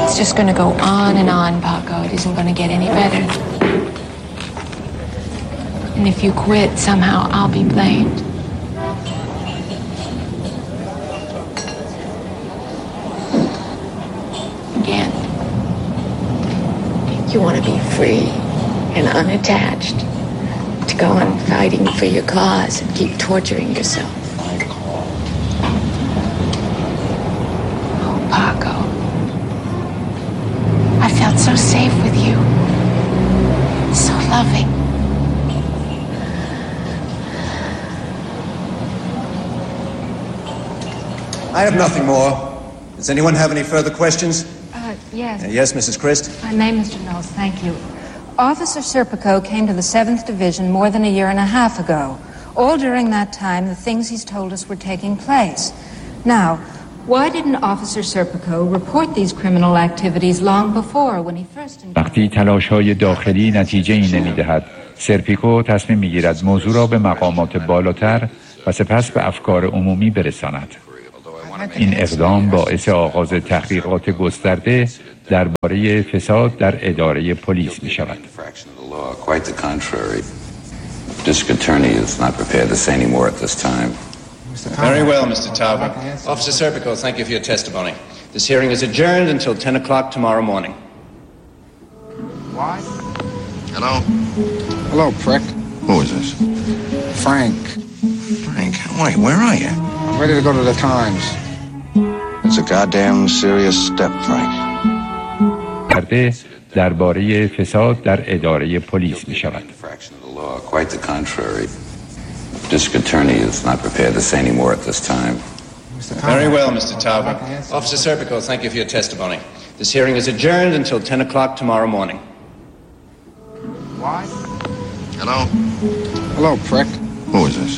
It's just going to go on and on, Paco. It isn't going to get any better. And if you quit, somehow I'll be blamed. Again. You want to be free and unattached. To go on fighting for your cause and keep torturing yourself. Oh, Paco. I felt so safe with you. So loving. I have nothing more. Does anyone have any further questions? Yes. Yes, Mrs. Christ? My name, Mr. Knowles, thank you. Officer Serpico came to the 7th Division more than a year and a half ago. All during that time, the things he's told us were taking place. Now, why didn't Officer Serpico report these criminal activities long before when he first... وقتی تلاش‌های داخلی نتیجه‌ای نمی‌دهد، سرپیکو تصمیم می‌گیرد موضوع را به مقامات بالاتر و سپس به افکار عمومی برساند. این اقدام باعث آغاز تحقیقات گسترده درباره فساد در اداره پلیس می شود. Quite the contrary. District Attorney is not prepared to say any more at this time. Very well, Mr. Tauber. Officer Serpico, thank you for your testimony. This hearing is adjourned until 10 o'clock tomorrow morning. What? Hello? Hello, prick. Who is this? Frank. Frank, wait, where are you? I'm ready to go to the Times. It's a goddamn serious step, Frank. درباره فساد در اداره پلیس می شود. Quite the contrary. District Attorney is not prepared to say any more at this time. Very well, Mr. Tauber. Officer Serpico, thank you for your testimony. This hearing is adjourned until 10 o'clock tomorrow morning. What? Hello? Hello, prick. Who is this?